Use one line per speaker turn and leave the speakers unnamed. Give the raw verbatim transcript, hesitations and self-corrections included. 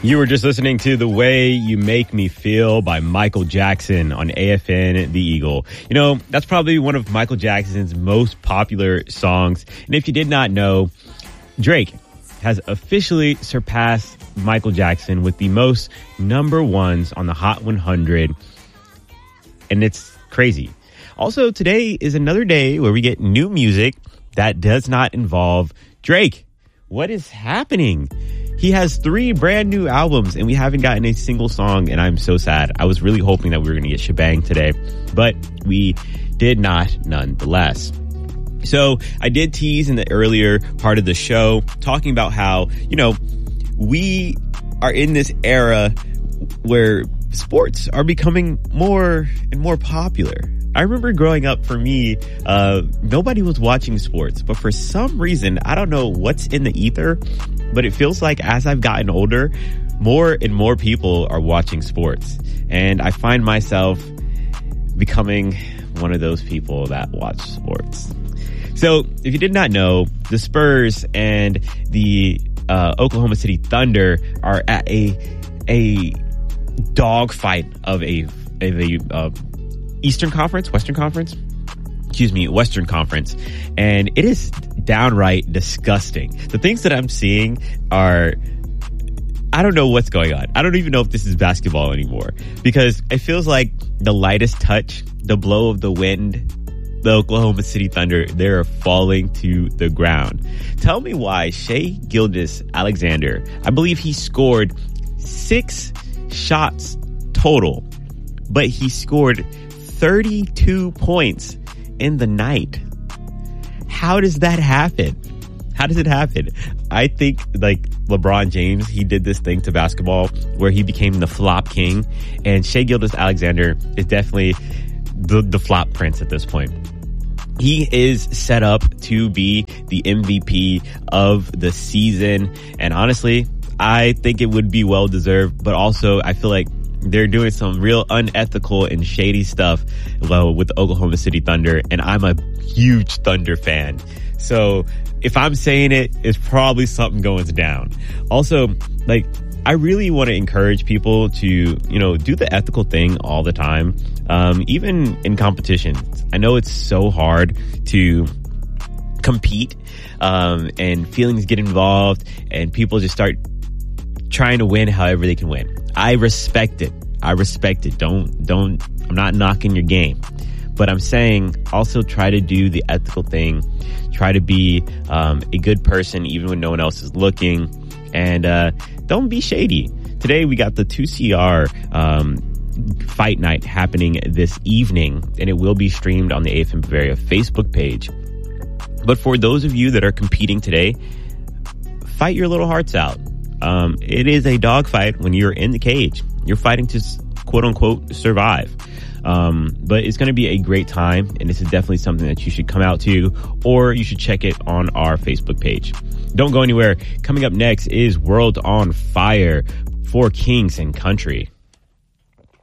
You were just listening to The Way You Make Me Feel by Michael Jackson on A F N The Eagle. You know, that's probably one of Michael Jackson's most popular songs. And if you did not know, Drake has officially surpassed Michael Jackson with the most number ones on the Hot one hundred. And it's crazy. Also, today is another day where we get new music that does not involve Drake. What is happening? He has three brand new albums and we haven't gotten a single song, and I'm so sad. I was really hoping that we were going to get Shebang today, but we did not nonetheless. So I did tease in the earlier part of the show talking about how, you know, we are in this era where sports are becoming more and more popular. I remember growing up, for me, uh, nobody was watching sports, but for some reason, I don't know what's in the ether, but it feels like as I've gotten older, more and more people are watching sports. And I find myself becoming one of those people that watch sports. So if you did not know, the Spurs and the uh, Oklahoma City Thunder are at a, a dogfight of a, of a, uh, Eastern Conference, Western Conference, excuse me, Western Conference. And it is downright disgusting. The things that I'm seeing are, I don't know what's going on. I don't even know if this is basketball anymore, because it feels like the lightest touch, the blow of the wind, the Oklahoma City Thunder, they're falling to the ground. Tell me why Shai Gilgeous-Alexander, I believe he scored six shots total, but he scored thirty-two points in the night. How does that happen? How does it happen? I think like LeBron James, he did this thing to basketball where he became the flop king, and Shai Gilgeous-Alexander is definitely the, the flop prince at this point. He is set up to be the M V P of the season, and honestly, I think it would be well deserved, but also I feel like they're doing some real unethical and shady stuff well, with the Oklahoma City Thunder, and I'm a huge Thunder fan. So if I'm saying it, it's probably something going down. Also, like, I really want to encourage people to, you know, do the ethical thing all the time, um, even in competitions. I know it's so hard to compete, um, and feelings get involved, and people just start trying to win however they can win. I respect it. I respect it. Don't, don't, I'm not knocking your game, but I'm saying also try to do the ethical thing. Try to be, um, a good person even when no one else is looking, and, uh, don't be shady. Today we got the two C R, um, fight night happening this evening, and it will be streamed on the A F M Bavaria Facebook page. But for those of you that are competing today, fight your little hearts out. Um, it is a dogfight when you're in the cage. You're fighting to quote unquote survive. Um, but it's going to be a great time, and this is definitely something that you should come out to, or you should check it on our Facebook page. Don't go anywhere. Coming up next is World on Fire for Kings and Country.